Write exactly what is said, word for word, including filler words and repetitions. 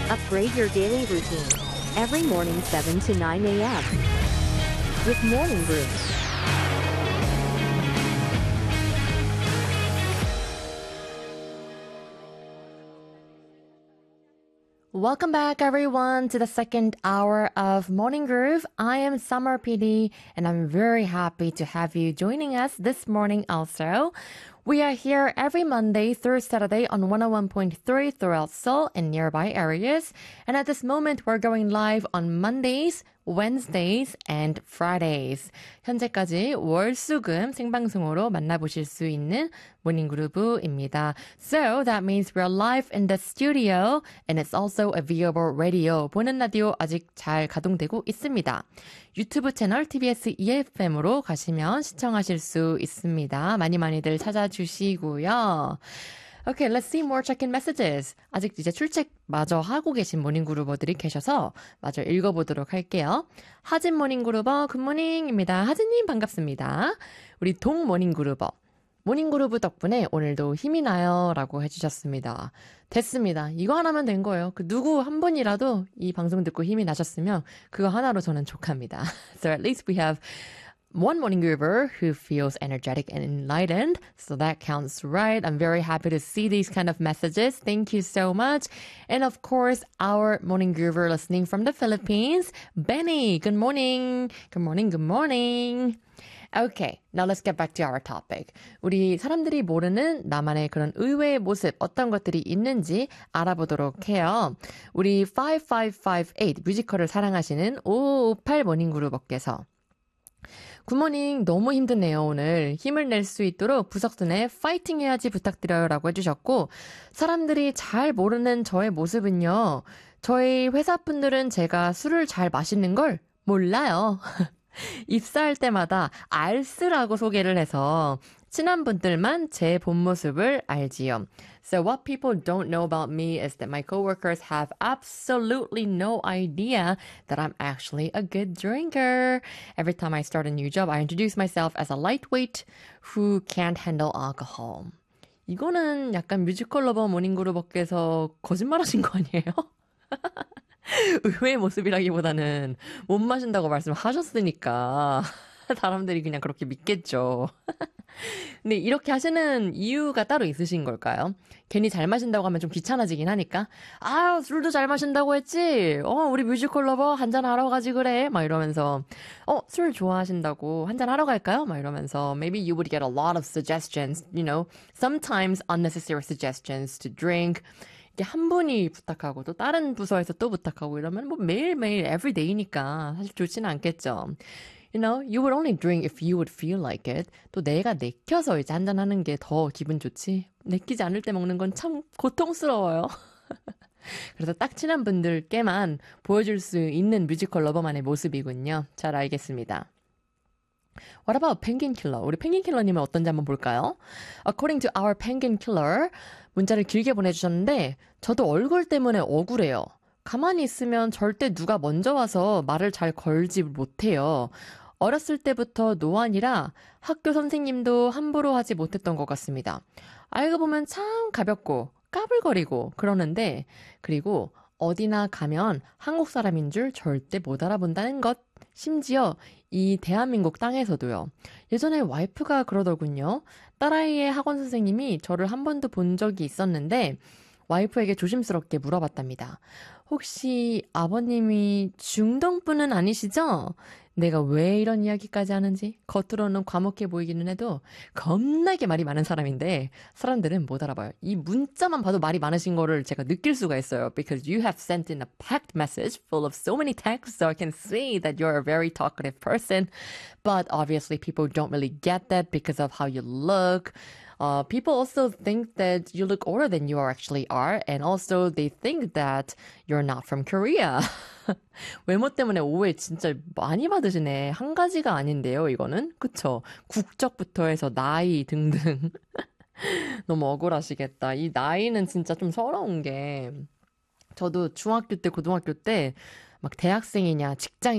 Upgrade your daily routine. Every morning seven to nine a.m. with Morning Groove. Welcome back, everyone, to the second hour of Morning Groove. I am Summer P D, and I'm very happy to have you joining us this morning also. We are here every Monday through Saturday on one oh one point three throughout Seoul and nearby areas. And at this moment, we're going live on Mondays, Wednesdays, and Fridays. 현재까지 월, 수, 금 생방송으로 만나보실 수 있는 모닝그루브입니다. So that means we're live in the studio and it's also available radio. 보는 라디오 아직 잘 가동되고 있습니다. 유튜브 채널 티비에스 이에프엠으로 가시면 시청하실 수 있습니다. 많이 많이들 찾아주시고요. Okay, let's see more check-in messages. 아직 이제 출첵 마저 하고 계신 모닝그루버들이 계셔서 마저 읽어보도록 할게요. 하진 모닝그루버 굿모닝입니다. 하진님 반갑습니다. 우리 동 모닝그루버. 모닝그루브 덕분에 오늘도 힘이 나요 라고 해주셨습니다. 됐습니다. 이거 하나면 된 거예요. 그 누구 한 분이라도 이 방송 듣고 힘이 나셨으면 그거 하나로 저는 족합니다. So at least we have one morning groover who feels energetic and enlightened. So that counts, right? I'm very happy to see these kind of messages. Thank you so much. And of course, our morning groover listening from the Philippines, Benny. Good morning. Good morning. Good morning. Okay, now let's get back to our topic. 우리 사람들이 모르는 나만의 그런 의외의 모습, 어떤 것들이 있는지 알아보도록 해요. 우리 오오오팔 뮤지컬을 사랑하시는 오오오팔 모닝그루버께서 굿모닝 너무 힘드네요 오늘. 힘을 낼 수 있도록 부석순에 파이팅 해야지 부탁드려요 라고 해주셨고 사람들이 잘 모르는 저의 모습은요. 저희 회사분들은 제가 술을 잘 마시는 걸 몰라요. 입사할 때마다 알스라고 소개를 해서 친한 분들만 제 본 모습을 알지요. So what people don't know about me is that my coworkers have absolutely no idea that I'm actually a good drinker. Every time I start a new job, I introduce myself as a lightweight who can't handle alcohol. 이거는 약간 뮤지컬 러버 모닝그루버께서 거짓말하신 거 아니에요? 의외의 모습이라기보다는 못 마신다고 말씀하셨으니까 사람들이 그냥 그렇게 믿겠죠. 근데 이렇게 하시는 이유가 따로 있으신 걸까요? 괜히 잘 마신다고 하면 좀 귀찮아지긴 하니까 아 술도 잘 마신다고 했지? 어 우리 뮤지컬 러버 한잔 하러 가지 그래? 막 이러면서 어 술 좋아하신다고 한잔 하러 갈까요? 막 이러면서 maybe you would get a lot of suggestions, you know, sometimes unnecessary suggestions to drink. 이게 한 분이 부탁하고 또 다른 부서에서 또 부탁하고 이러면 뭐 매일매일 everyday니까 사실 좋지는 않겠죠. You know, you would only drink if you would feel like it. 또 내가 내켜서 이제 한잔하는 게 더 기분 좋지. 내키지 않을 때 먹는 건 참 고통스러워요. 그래서 딱 친한 분들께만 보여줄 수 있는 뮤지컬 러버만의 모습이군요. 잘 알겠습니다. What about Penguin Killer? 우리 펭귄 킬러님은 어떤지 한번 볼까요? According to our Penguin Killer, 문자를 길게 보내주셨는데 저도 얼굴 때문에 억울해요. 가만히 있으면 절대 누가 먼저 와서 말을 잘 걸지 못해요. 어렸을 때부터 노안이라 학교 선생님도 함부로 하지 못했던 것 같습니다. 알고 보면 참 가볍고 까불거리고 그러는데 그리고 어디나 가면 한국 사람인 줄 절대 못 알아본다는 것. 심지어 이 대한민국 땅에서도요. 예전에 와이프가 그러더군요. 딸아이의 학원 선생님이 저를 한 번도 본 적이 있었는데 와이프에게 조심스럽게 물어봤답니다. 혹시 아버님이 중동분은 아니시죠? 내가 왜 이런 이야기까지 하는지 겉으로는 과묵해 보이기는 해도 겁나게 말이 많은 사람인데 사람들은 못 알아봐요. 이 문자만 봐도 말이 많으신 거를 제가 느낄 수가 있어요. Because you have sent in a packed message full of so many texts, so I can see that you're a very talkative person. But obviously people don't really get that because of how you look. Uh, people also think that you look older than you actually are, and also they think that you're not from Korea. 외모 때문에 오해 진짜 많이 받으시네. 한 가지가 아닌데요, 이거는. 그쵸? 국적부터 해서 나이 등등. 너무 억울하시겠다. 이 나이는 진짜 좀 서러운 게 저도 중학교 때, 고등학교 때 막 대학생이냐, 직장